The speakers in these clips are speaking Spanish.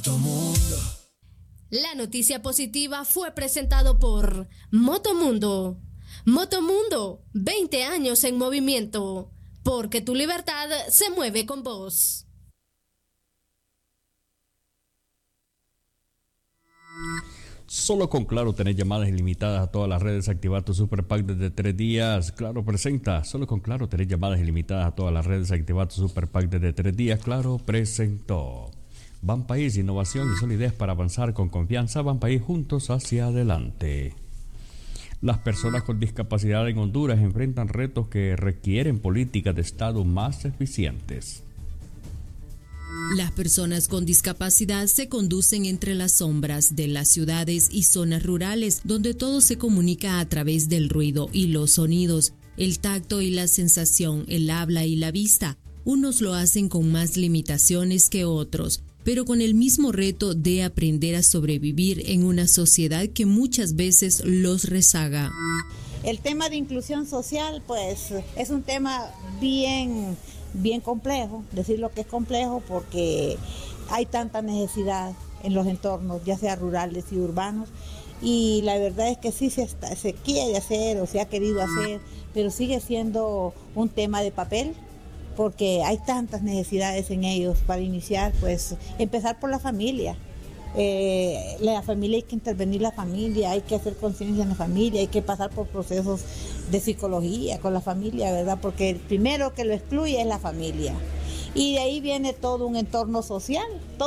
Motomundo. La noticia positiva fue presentado por Motomundo. Motomundo, 20 años en movimiento, porque tu libertad se mueve con vos. Solo con Claro tenés llamadas ilimitadas a todas las redes. Activa tu Super Pack desde 3 días. Claro presenta. Solo con Claro tenés llamadas ilimitadas a todas las redes. Activa tu Super Pack desde 3 días. Claro presentó. Banpaís, innovación y solidez para avanzar con confianza. Banpaís, juntos hacia adelante. Las personas con discapacidad en Honduras enfrentan retos que requieren políticas de Estado más eficientes. Las personas con discapacidad se conducen entre las sombras de las ciudades y zonas rurales, donde todo se comunica a través del ruido y los sonidos, el tacto y la sensación, el habla y la vista. Unos lo hacen con más limitaciones que otros, pero con el mismo reto de aprender a sobrevivir en una sociedad que muchas veces los rezaga. El tema de inclusión social, pues, es un tema bien complejo, decir lo que es complejo porque hay tanta necesidad en los entornos, ya sea rurales y urbanos, y la verdad es que sí se quiere hacer o se ha querido hacer, pero sigue siendo un tema de papel, porque hay tantas necesidades en ellos. Para iniciar, pues, empezar por la familia. La familia, hay que intervenir la familia, hay que hacer conciencia en la familia, hay que pasar por procesos de psicología con la familia, ¿verdad? Porque el primero que lo excluye es la familia. Y de ahí viene todo un entorno social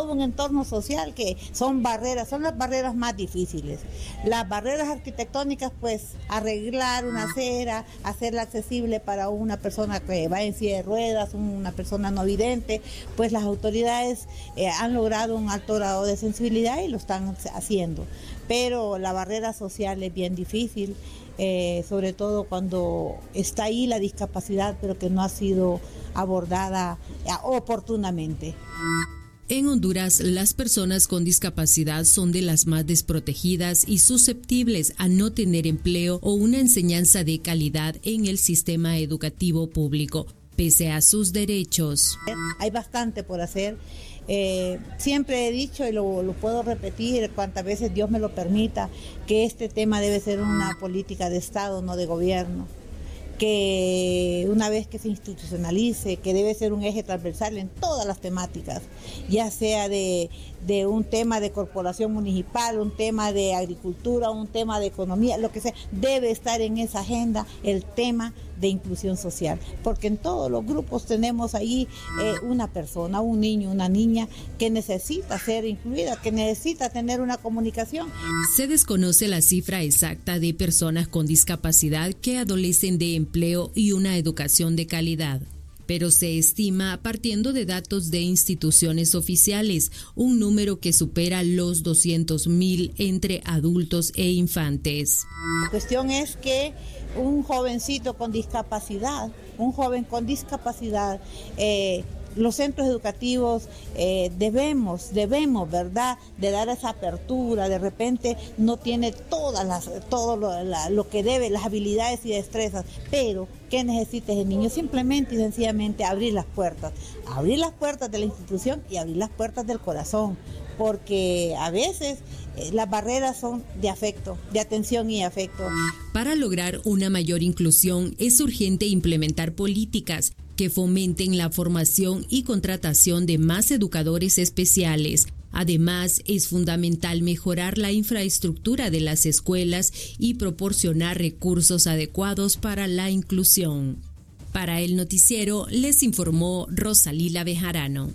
que son barreras, son las barreras más difíciles. Las barreras arquitectónicas, pues, arreglar una acera, hacerla accesible para una persona que va en silla de ruedas, una persona no vidente, pues las autoridades han logrado un alto grado de sensibilidad y lo están haciendo. Pero la barrera social es bien difícil, sobre todo cuando está ahí la discapacidad, pero que no ha sido abordada oportunamente. En Honduras, las personas con discapacidad son de las más desprotegidas y susceptibles a no tener empleo o una enseñanza de calidad en el sistema educativo público, pese a sus derechos. Hay bastante por hacer. Siempre he dicho y lo puedo repetir cuantas veces Dios me lo permita, que este tema debe ser una política de Estado, no de gobierno, que una vez que se institucionalice, que debe ser un eje transversal en todas las temáticas, ya sea de un tema de corporación municipal, un tema de agricultura, un tema de economía, lo que sea, debe estar en esa agenda el tema de inclusión social, porque en todos los grupos tenemos ahí una persona, un niño, una niña que necesita ser incluida, que necesita tener una comunicación. Se desconoce la cifra exacta de personas con discapacidad que adolecen de empleo y una educación de calidad, pero se estima, partiendo de datos de instituciones oficiales, un número que supera los 200,000 entre adultos e infantes. La cuestión es que un jovencito con discapacidad, los centros educativos debemos, ¿verdad?, de dar esa apertura. De repente no tiene todo lo que debe, las habilidades y destrezas, pero ¿qué necesita ese niño? Simplemente y sencillamente abrir las puertas de la institución y abrir las puertas del corazón, porque a veces las barreras son de afecto, de atención y afecto. Para lograr una mayor inclusión es urgente implementar políticas que fomenten la formación y contratación de más educadores especiales. Además, es fundamental mejorar la infraestructura de las escuelas y proporcionar recursos adecuados para la inclusión. Para el noticiero les informó Rosalila Bejarano.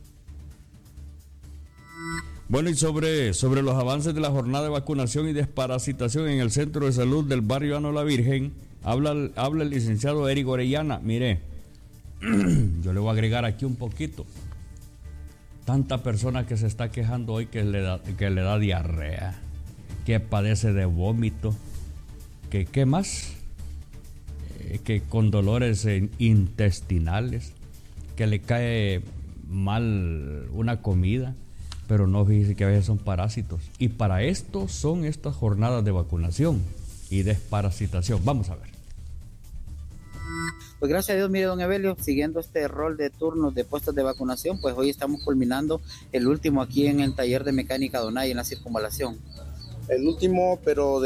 Bueno, y sobre los avances de la jornada de vacunación y desparasitación en el Centro de Salud del barrio Ano La Virgen, habla el licenciado Eric Orellana. Mire, yo le voy a agregar aquí un poquito. Tanta persona que se está quejando hoy que le da diarrea, que padece de vómito, que ¿qué más? Que con dolores intestinales, que le cae mal una comida, pero no, fíjese que a veces son parásitos. Y para esto son estas jornadas de vacunación y desparasitación. Vamos a ver. Pues gracias a Dios, mire don Evelio, siguiendo este rol de turnos de puestos de vacunación, pues hoy estamos culminando el último aquí en el taller de mecánica Donay en la circunvalación. El último, pero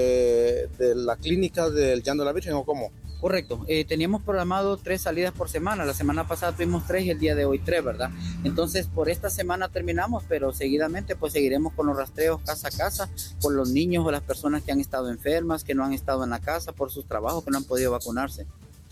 de la clínica del Llano de la Virgen, ¿o cómo? Correcto, teníamos programado 3 salidas por semana, la semana pasada tuvimos 3 y el día de hoy 3, ¿verdad? Entonces por esta semana terminamos, pero seguidamente pues seguiremos con los rastreos casa a casa por los niños o las personas que han estado enfermas, que no han estado en la casa por sus trabajos, que no han podido vacunarse.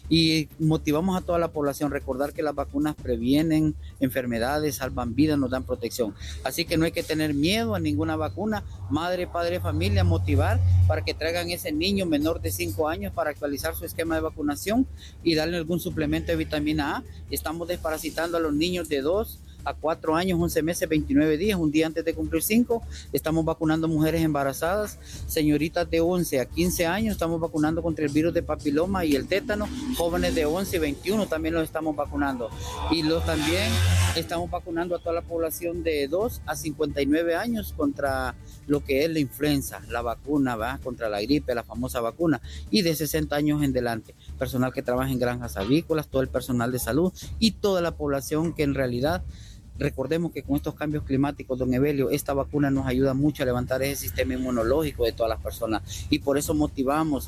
Y motivamos a toda la población a recordar que las vacunas previenen enfermedades, salvan vidas, nos dan protección. Así que no hay que tener miedo a ninguna vacuna. Madre, padre, familia, motivar para que traigan ese niño menor de 5 años para actualizar su esquema de vacunación y darle algún suplemento de vitamina A. Estamos desparasitando a los niños de 2 a 4 años, 11 meses, 29 días, un día antes de cumplir 5. Estamos vacunando mujeres embarazadas, señoritas de 11 a 15 años, estamos vacunando contra el virus de papiloma y el tétano, jóvenes de 11 y 21 también los estamos vacunando. Y también estamos vacunando a toda la población de 2 a 59 años contra lo que es la influenza, la vacuna, ¿va? Contra la gripe, la famosa vacuna, y de 60 años en adelante. Personal que trabaja en granjas avícolas, todo el personal de salud y toda la población que en realidad... Recordemos que con estos cambios climáticos, don Evelio, esta vacuna nos ayuda mucho a levantar ese sistema inmunológico de todas las personas y por eso motivamos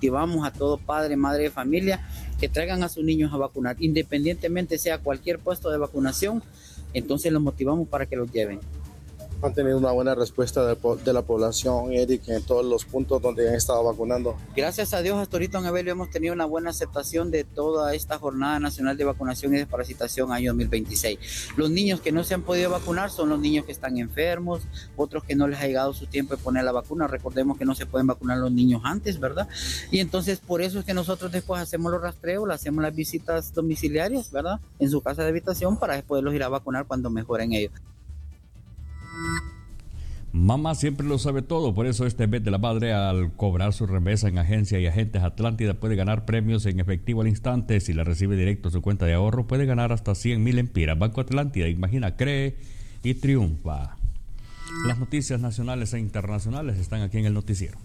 a todo padre, madre de familia que traigan a sus niños a vacunar, independientemente sea cualquier puesto de vacunación, entonces los motivamos para que los lleven. Han tenido una buena respuesta de la población, Eric, en todos los puntos donde han estado vacunando. Gracias a Dios, hasta ahorita en Evelio hemos tenido una buena aceptación de toda esta Jornada Nacional de Vacunación y Desparasitación año 2026. Los niños que no se han podido vacunar son los niños que están enfermos, otros que no les ha llegado su tiempo de poner la vacuna. Recordemos que no se pueden vacunar los niños antes, ¿verdad? Y entonces por eso es que nosotros después hacemos los rastreos, hacemos las visitas domiciliarias, ¿verdad? En su casa de habitación para poderlos ir a vacunar cuando mejoren ellos. Mamá siempre lo sabe todo, por eso este mes de la madre, al cobrar su remesa en agencia y agentes Atlántida, puede ganar premios en efectivo al instante. Si la recibe directo a su cuenta de ahorro, puede ganar hasta 100,000 empiras. Banco Atlántida, imagina, cree y triunfa. Las noticias nacionales e internacionales están aquí en el noticiero.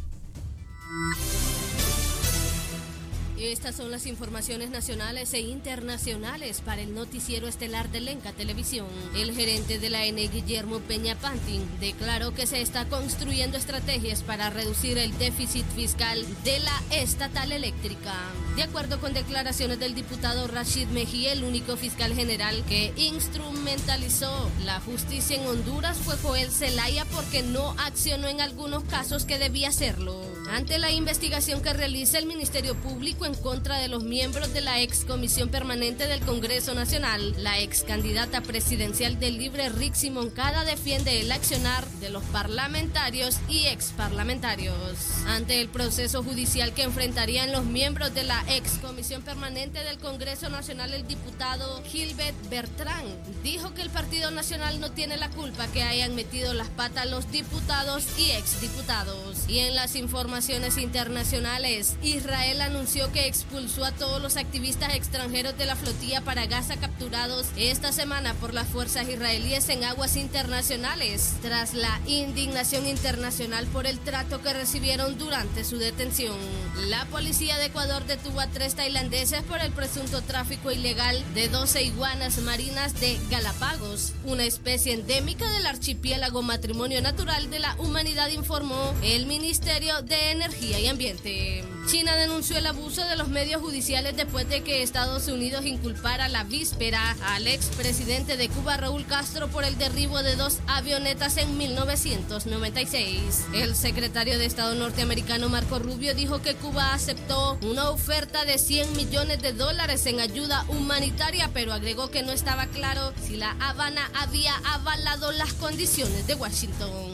Estas son las informaciones nacionales e internacionales para el noticiero estelar de Lenca Televisión. El gerente de la ENE, Guillermo Peña Pantin, declaró que se está construyendo estrategias para reducir el déficit fiscal de la estatal eléctrica. De acuerdo con declaraciones del diputado Rashid Mejía, el único fiscal general que instrumentalizó la justicia en Honduras fue Joel Zelaya porque no accionó en algunos casos que debía hacerlo. Ante la investigación que realiza el Ministerio Público en contra de los miembros de la ex Comisión Permanente del Congreso Nacional, la ex candidata presidencial del Libre, Rixi Moncada, defiende el accionar de los parlamentarios y ex parlamentarios. Ante el proceso judicial que enfrentarían los miembros de la ex Comisión Permanente del Congreso Nacional, el diputado Gilbert Bertrán dijo que el Partido Nacional no tiene la culpa que hayan metido las patas los diputados y exdiputados. Y en las informaciones internacionales, Israel anunció que expulsó a todos los activistas extranjeros de la flotilla para Gaza capturados esta semana por las fuerzas israelíes en aguas internacionales, tras la indignación internacional por el trato que recibieron durante su detención. La policía de Ecuador detuvo a 3 tailandeses por el presunto tráfico ilegal de 12 iguanas marinas de Galápagos, una especie endémica del archipiélago Patrimonio Natural de la Humanidad, informó el Ministerio de Energía y Ambiente. China denunció el abuso de los medios judiciales después de que Estados Unidos inculpara la víspera al expresidente de Cuba, Raúl Castro, por el derribo de 2 avionetas en 1996. El secretario de Estado norteamericano Marco Rubio dijo que Cuba aceptó una oferta de $100 millones en ayuda humanitaria, pero agregó que no estaba claro si La Habana había avalado las condiciones de Washington.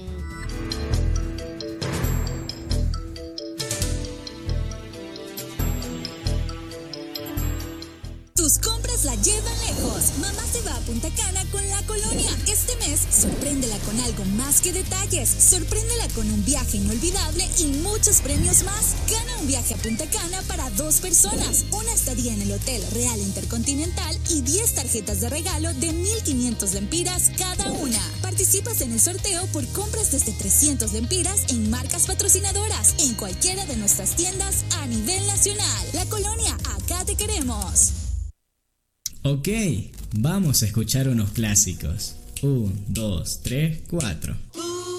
Tus compras la llevan lejos. Mamá se va a Punta Cana con La Colonia. Este mes, sorpréndela con con algo más que detalles. Sorpréndela con un viaje inolvidable y muchos premios más. Gana un viaje a Punta Cana para 2 personas, una estadía en el Hotel Real Intercontinental y 10 tarjetas de regalo de 1.500 lempiras cada una. Participas en el sorteo por compras desde 300 lempiras en marcas patrocinadoras en cualquiera de nuestras tiendas a nivel nacional. La Colonia, acá te queremos. Ok, vamos a escuchar unos clásicos. 1, 2, 3, 4.